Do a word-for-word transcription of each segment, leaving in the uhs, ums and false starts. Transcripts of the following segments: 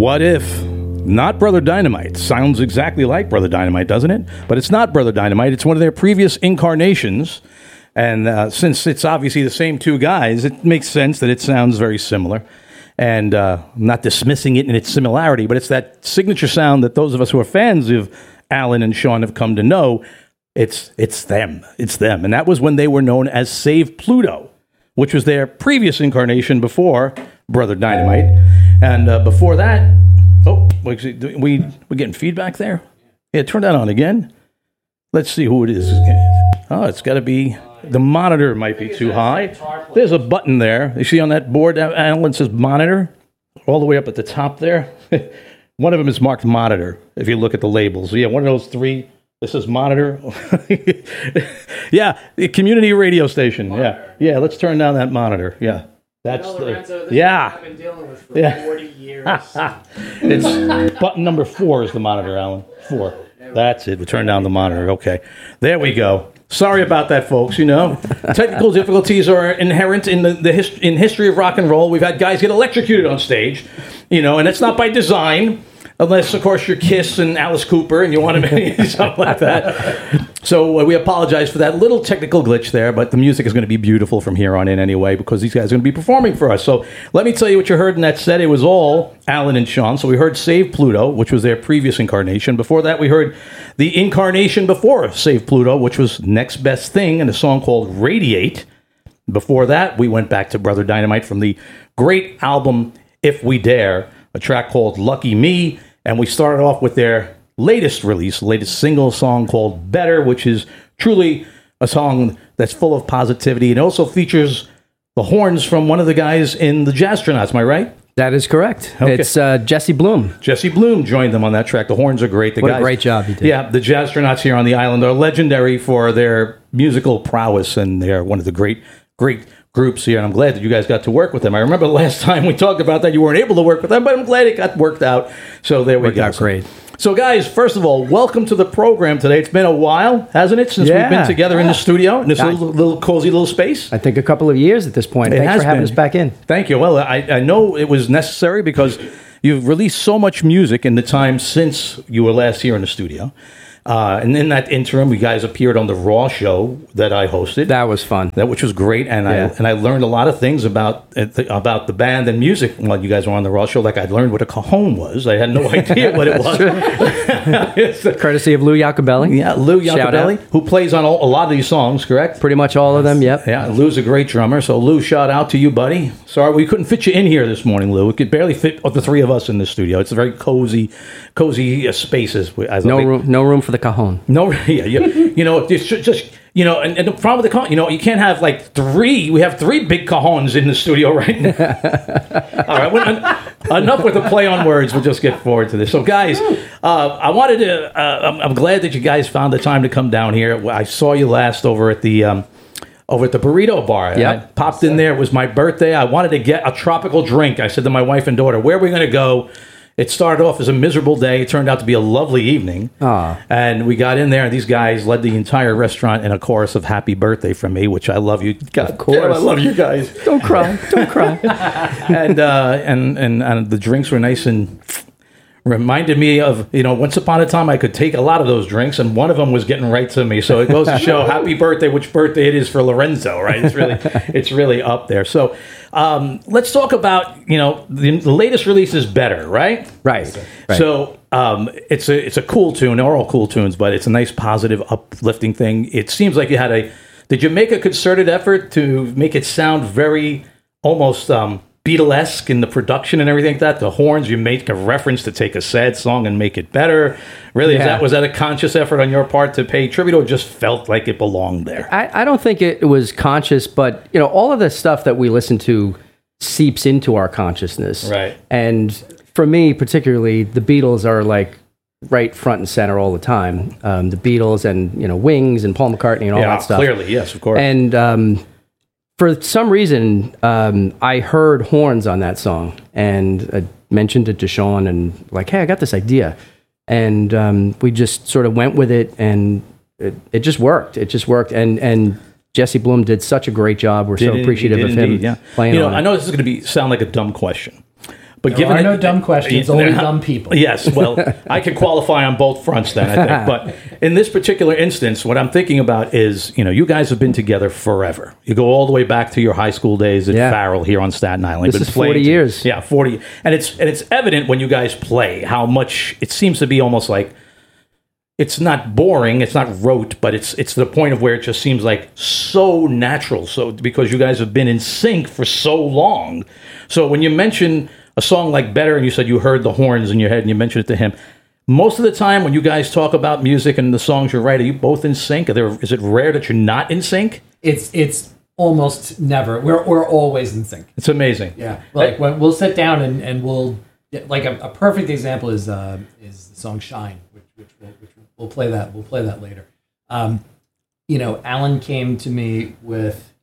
What If? Not Brother Dynamite. Sounds exactly like Brother Dynamite, doesn't it? But it's not Brother Dynamite. It's one of their previous incarnations. And uh, since it's obviously the same two guys, it makes sense that it sounds very similar. And uh, I'm not dismissing it in its similarity, but it's that signature sound that those of us who are fans of Alan and Sean have come to know. It's it's them. It's them. And that was when they were known as Save Pluto, which was their previous incarnation before Brother Dynamite. And uh, before that, oh, we, we, we're getting feedback there? Yeah, turn that on again. Let's see who it is. Oh, it's got to be, the monitor might be too high. There's a button there. You see on that board, Alan, says monitor, all the way up at the top there. One of them is marked monitor, if you look at the labels. Yeah, one of those three. This is monitor. Yeah, the community radio station. Monitor. Yeah, yeah. Let's turn down that monitor. Yeah, that's you know, the. Lorenzo, this yeah. is what I've been dealing with for yeah. forty years. It's button number four is the monitor, Alan. Four. That's it. We turn down the monitor. Okay, there we go. Sorry about that, folks. You know, technical difficulties are inherent in the, the hist- in history of rock and roll. We've had guys get electrocuted on stage, you know, and it's not by design. Unless, of course, you're Kiss and Alice Cooper and you want to make something like that. So uh, we apologize for that little technical glitch there, but the music is going to be beautiful from here on in anyway because these guys are going to be performing for us. So let me tell you what you heard in that set. It was all Alan and Sean. So we heard Save Pluto, which was their previous incarnation. Before that, we heard the incarnation before Save Pluto, which was Next Best Thing, and a song called Radiate. Before that, we went back to Brother Dynamite from the great album If We Dare, a track called Lucky Me. And we started off with their latest release, latest single song called Better, which is truly a song that's full of positivity. It also features the horns from one of the guys in the Jazztronauts, am I right? That is correct. Okay. It's uh, Jesse Bloom. Jesse Bloom joined them on that track. The horns are great. The what guys, a great job you did. Yeah, the Jazztronauts here on the island are legendary for their musical prowess, and they're one of the great, great groups here, and I'm glad that you guys got to work with them. I remember the last time we talked about that, you weren't able to work with them, but I'm glad it got worked out. So there we worked go. Out great. So guys, first of all, welcome to the program today. It's been a while, hasn't it, since yeah. we've been together yeah. in the studio, in this I, little, little cozy little space? I think a couple of years at this point. It Thanks has for having been. us back in. Thank you. Well, I, I know it was necessary because you've released so much music in the time since you were last here in the studio. Uh, and in that interim, you guys appeared on the Raw show that I hosted. That was fun. That which was great, and Yeah. I and I learned a lot of things about about the band and music while you guys were on the Raw show. Like I learned what a cajon was. I had no idea what it was. Courtesy of Lou Iacobelli. Yeah, Lou Shout Iacobelli, out. who plays on all, a lot of these songs, correct? Pretty much all of them, yep. Yeah, Lou's a great drummer. So Lou, shout out to you, buddy. Sorry we couldn't fit you in here this morning, Lou. We could barely fit the three of us in the studio. It's a very cozy, cozy uh, spaces. As No a, room, no room for the cajon. No, yeah, you, you know, just, just you know, and, and the problem with the cajon, you know, you can't have like three. We have three big cajons in the studio right now. All right, well, en- enough with the play on words. We'll just get forward to this. So, guys, uh, I wanted to. Uh, I'm, I'm glad that you guys found the time to come down here. I saw you last over at the. Um, Over at the Burrito Bar. Yep. I popped in there. It was my birthday. I wanted to get a tropical drink. I said to my wife and daughter, where are we going to go? It started off as a miserable day. It turned out to be a lovely evening. Aw. And we got in there, and these guys led the entire restaurant in a chorus of happy birthday from me, which I love you. God, Of course. damn, I love you guys. Don't cry. Don't cry. and, uh, and, and and the drinks were nice and reminded me of, you know, once upon a time I could take a lot of those drinks, and one of them was getting right to me. So it goes to show happy birthday, which birthday it is for Lorenzo, right? It's really, it's really up there. So um, let's talk about, you know, the, the latest release is Better, right? Right. right. So um, it's a it's a cool tune. They're all cool tunes, but it's a nice, positive, uplifting thing. It seems like you had a. Did you make a concerted effort to make it sound very almost um, Beatlesque in the production and everything like that? The horns, you make a reference to take a sad song and make it better. Really, Yeah. is that was that a conscious effort on your part to pay tribute, or just felt like it belonged there? I, I don't think it was conscious, but you know, all of the stuff that we listen to seeps into our consciousness. Right. And for me, particularly, the Beatles are like right front and center all the time. Um, the Beatles and, you know, Wings and Paul McCartney and all Yeah, that stuff. clearly, yes, of course. And um, for some reason, um, I heard horns on that song and I mentioned it to Sean and like, hey, I got this idea. And um, we just sort of went with it, and it, it just worked. It just worked. And and Jesse Bloom did such a great job. We're so Did- appreciative did of him indeed, yeah. playing You know, on it. I know this is going to be sound like a dumb question, But There given are it- no dumb questions, only dumb people. Yes, well, I could qualify on both fronts then, I think. But in this particular instance, what I'm thinking about is, you know, you guys have been together forever. You go all the way back to your high school days at Yeah. Farrell here on Staten Island. This Been is playing forty to- years. Yeah, forty. And it's and it's evident when you guys play how much it seems to be almost like it's not boring, it's not rote, but it's it's to the point of where it just seems like so natural. So because you guys have been in sync for so long. So when you mention a song like Better and you said you heard the horns in your head and you mentioned it to him, most of the time when you guys talk about music and the songs you write, are you both in sync? Are there, is it rare that you're not in sync? It's it's almost never. We're we're always in sync. It's amazing. Yeah, like when we'll sit down and, and we'll like a, a perfect example is uh, is the song "Shine," which which we'll, which we'll play that we'll play that later. Um, you know, Alan came to me with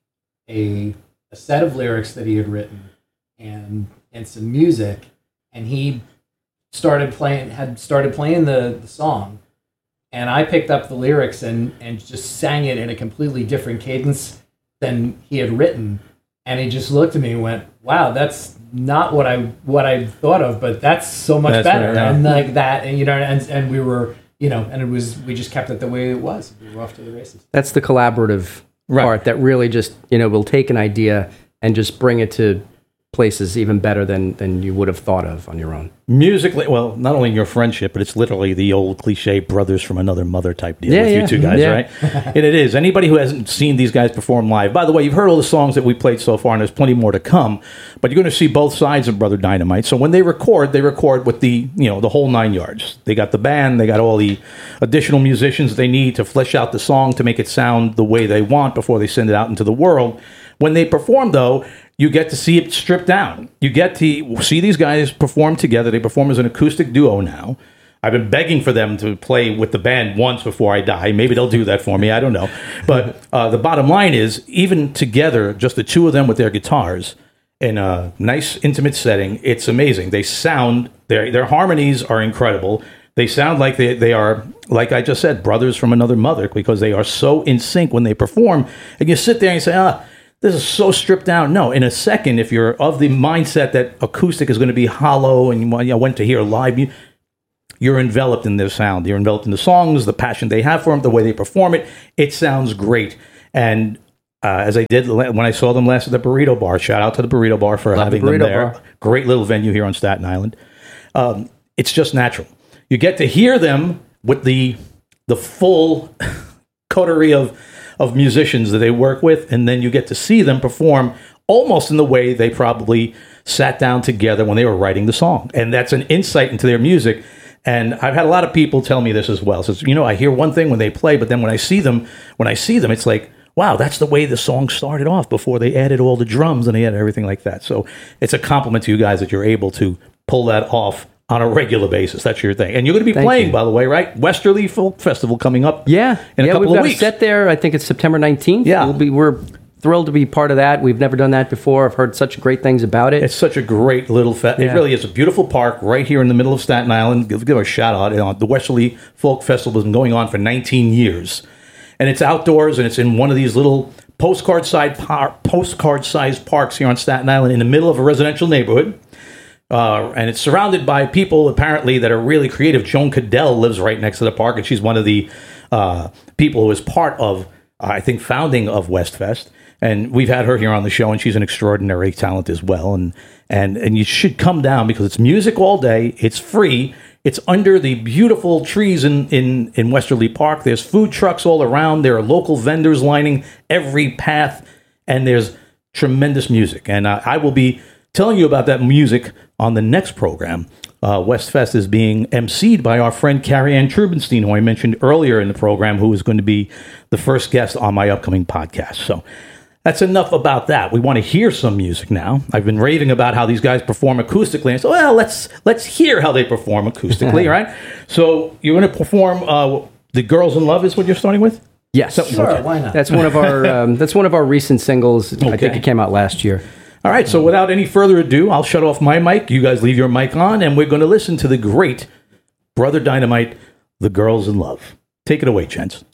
a a set of lyrics that he had written and and some music, and he started playing had started playing the, the song, and I picked up the lyrics and and just sang it in a completely different cadence than he had written. And he just looked at me and went, "Wow, that's not what I what I thought of, but that's so much That's better." right, yeah. And like that, and you know, and and we were, you know, and it was we just kept it the way it was. We were off to the races. That's the collaborative Right. part that really just, you know, will take an idea and just bring it to places even better than than you would have thought of on your own. Musically, well, not only your friendship, but it's literally the old cliche brothers from another mother type deal Yeah, with yeah. you two guys, Yeah. right? And it is. Anybody who hasn't seen these guys perform live, by the way, you've heard all the songs that we played so far, and there's plenty more to come, but you're going to see both sides of Brother Dynamite. So when they record, they record with the, you know, the whole nine yards. They got the band, they got all the additional musicians they need to flesh out the song to make it sound the way they want before they send it out into the world. When they perform, though, you get to see it stripped down. You get to see these guys perform together. They perform as an acoustic duo now. I've been begging for them to play with the band once before I die. Maybe they'll do that for me. I don't know. But uh, the bottom line is, even together, just the two of them with their guitars in a nice, intimate setting, it's amazing. They sound, their their harmonies are incredible. They sound like they, they are, like I just said, brothers from another mother, because they are so in sync when they perform. And you sit there and you say, ah, this is so stripped down. No, in a second, if you're of the mindset that acoustic is going to be hollow and you want, you know, went to hear live, you, you're enveloped in their sound. You're enveloped in the songs, the passion they have for them, the way they perform it. It sounds great. And uh, as I did when I saw them last at the Burrito Bar, shout out to the Burrito Bar for Love having the them Burrito there. Bar. Great little venue here on Staten Island. Um, it's just natural. You get to hear them with the the full coterie of of musicians that they work with, and then you get to see them perform almost in the way they probably sat down together when they were writing the song. And that's an insight into their music. And I've had a lot of people tell me this as well. So, you know, I hear one thing when they play, but then when I see them, when I see them, it's like, wow, that's the way the song started off before they added all the drums and they added everything like that. So it's a compliment to you guys that you're able to pull that off on a regular basis. That's your thing. And you're going to be Thank playing, you. by the way, right? Westerly Folk Festival coming up Yeah, in a yeah, couple we've of got weeks. a set there. I think it's September nineteenth. Yeah. we'll be, we're thrilled to be part of that. We've never done that before. I've heard such great things about it. It's such a great little fest. It Yeah. really is a beautiful park right here in the middle of Staten Island. Give, give a shout out. You know, the Westerly Folk Festival has been going on for nineteen years. And it's outdoors, and it's in one of these little postcard side par- postcard sized parks here on Staten Island in the middle of a residential neighborhood. Uh, and it's surrounded by people apparently that are really creative. Joan Cadell lives right next to the park, and she's one of the uh, people who is part of, uh, I think, founding of Westfest. And we've had her here on the show, and she's an extraordinary talent as well. And and and you should come down because it's music all day. It's free. It's under the beautiful trees in, in, in Westerly Park. There's food trucks all around. There are local vendors lining every path, and there's tremendous music. And uh, I will be telling you about that music on the next program. Uh, Westfest is being emceed by our friend Carrie Ann Trubenstein, who I mentioned earlier in the program, who is going to be the first guest on my upcoming podcast. So that's enough about that. We want to hear some music now. I've been raving about how these guys perform acoustically. And so, well, let's let's hear how they perform acoustically, right? So you're going to perform uh, "The Girls in Love" is what you're starting with? Yes, Sure, Okay. why not? that's one of our um, that's one of our recent singles. I think Okay. it came out last year. All right, so without any further ado, I'll shut off my mic. You guys leave your mic on, and we're going to listen to the great Brother Dynamite, "The Girls in Love." Take it away, gents.